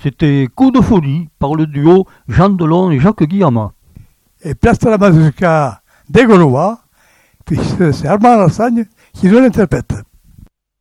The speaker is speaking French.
C'était Coup de folie par le duo Jean Delon et Jacques Guillaume. Et place de la mazurka des Gaulois, puis c'est Armand Lassagne qui nous l'interprète.